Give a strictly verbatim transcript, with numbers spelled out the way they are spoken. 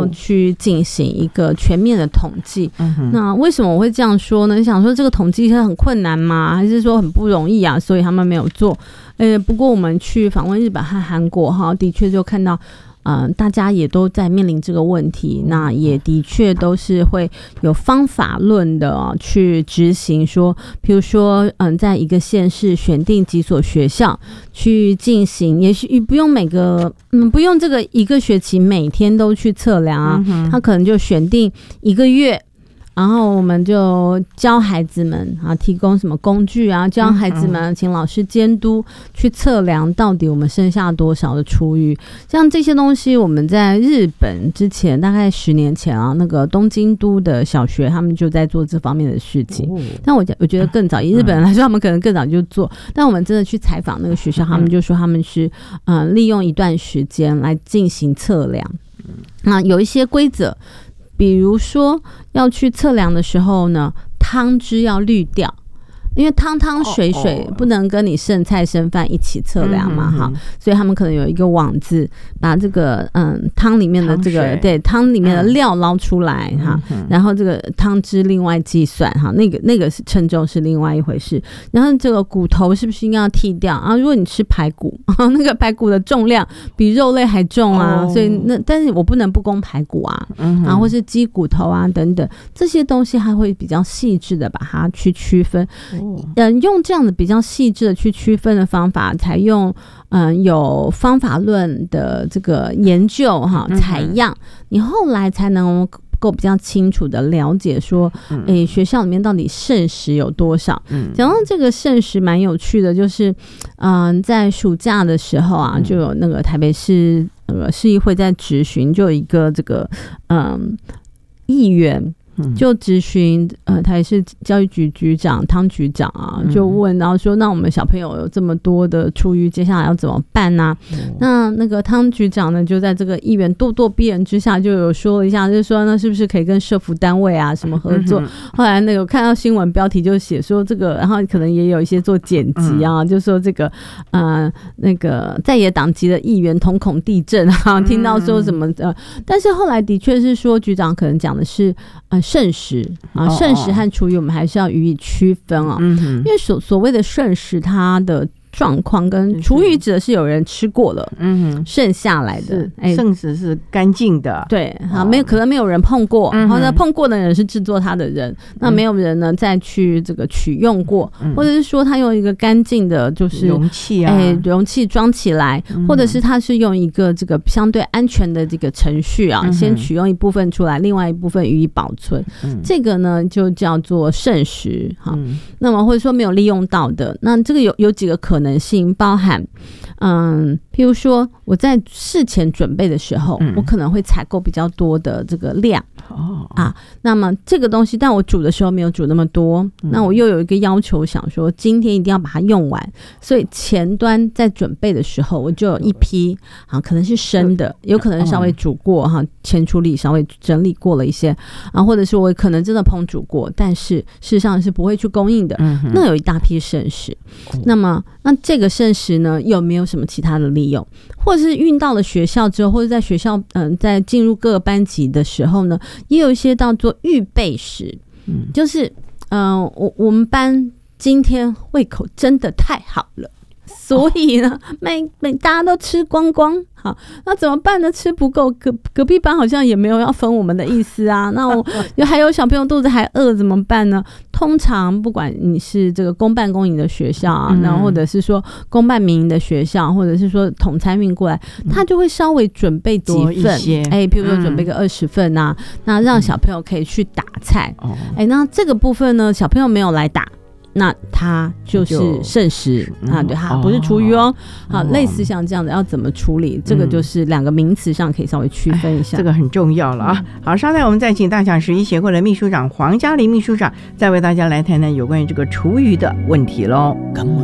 后去进行一个全面的统计。嗯、那为什么我会这样说呢？你想说这个统计很困难吗？还是说很不容易啊？所以他们没有做。呃，不过我们去访问日本和韩国哈，的确就看到。嗯、呃，大家也都在面临这个问题，那也的确都是会有方法论的、哦、去执行说，譬如说，嗯，在一个县市选定几所学校去进行，也许不用每个，嗯，不用这个一个学期每天都去测量啊，嗯、他可能就选定一个月。然后我们就教孩子们啊，提供什么工具啊，教孩子们请老师监督去测量到底我们剩下多少的厨余。像这些东西，我们在日本之前大概十年前啊，那个东京都的小学他们就在做这方面的事情。哦、但我我觉得更早，以日本人来说，他们可能更早就做。但我们真的去采访那个学校，他们就说他们是嗯、呃、利用一段时间来进行测量。那有一些规则。比如说要去测量的时候呢，汤汁要滤掉，因为汤汤水水不能跟你剩菜剩饭一起测量嘛，哈、嗯，所以他们可能有一个网子，把这个嗯汤里面的这个对汤里面的料捞出来哈、嗯，然后这个汤汁另外计算哈，那个那个是称重是另外一回事，然后这个骨头是不是应该要剔掉啊？如果你吃排骨，那个排骨的重量比肉类还重啊，哦、所以那但是我不能不供排骨啊，嗯、啊或是鸡骨头啊等等这些东西，还会比较细致的把它去区分。嗯，用这样的比较细致的去区分的方法，采用嗯有方法论的这个研究哈采样，你后来才能够比较清楚的了解说，哎、欸，学校里面到底剩食有多少？讲、嗯、到这个剩食蛮有趣的，就是嗯在暑假的时候啊，就有那个台北市呃市议会在质询，就有一个这个嗯议员。就质询呃台北市教育局局长汤局长啊，就问然后说，那我们小朋友有这么多的厨余，接下来要怎么办呢、啊嗯？那那个汤局长呢，就在这个议员咄咄逼人之下，就有说了一下，就是说那是不是可以跟社福单位啊什么合作？嗯、后来那个看到新闻标题就写说这个，然后可能也有一些做剪辑啊，嗯、就说这个呃那个在野党籍的议员瞳孔地震啊，听到说什么呃，但是后来的确是说局长可能讲的是呃。剩食啊，剩食和厨余我们还是要予以区分啊，嗯、因为所所谓的剩食，它的状况跟厨余指的是有人吃过了，嗯，剩下来的， 哎，剩食是干净的， 对，啊，没有可能没有人碰过，然后呢，碰过的人是制作它的人，嗯、那没有人呢再去这个取用过，嗯、或者是说他用一个干净的，就是容器啊， 哎，容器装起来，嗯、或者是他是用一个这个相对安全的这个程序啊，嗯、先取用一部分出来，另外一部分予以保存，嗯、这个呢就叫做剩食哈。嗯、那么或者说没有利用到的，那这个有有几个可能。可能性包含，嗯，譬如说我在事前准备的时候，嗯、我可能会采购比较多的这个量，哦、啊，那么这个东西，但我煮的时候没有煮那么多，嗯、那我又有一个要求，想说今天一定要把它用完，所以前端在准备的时候，我就有一批啊，可能是生的，有可能稍微煮过哈，前处理稍微整理过了一些啊，或者是我可能真的烹煮过，但是事实上是不会去供应的，嗯、那有一大批剩食，哦、那么那这个剩食呢，有没有什么其他的利用？或者是运到了学校之后，或者在学校嗯、呃，在进入各个班级的时候呢，也有一些叫做预备食，嗯，就是嗯、呃，我我们班今天胃口真的太好了。所以呢，每每大家都吃光光，好，那怎么办呢？吃不够，隔隔壁班好像也没有要分我们的意思啊。那我还有小朋友肚子还饿，怎么办呢？通常不管你是这个公办公营的学校啊，然后、嗯、或者是说公办民营的学校，或者是说统餐运过来，他就会稍微准备几份，哎，譬如说准备个二十份啊，嗯、那让小朋友可以去打菜。哎、嗯，那这个部分呢，小朋友没有来打。那它就是剩食啊，对，它不是厨余哦。好，类似像这样的要怎么处理，这个就是两个名词上可以稍微区分一下， 这个很重要了啊。好，稍待我们再请大甲十一协会的秘书长黄嘉玲秘书长，再为大家来谈谈有关于这个厨余的问题喽。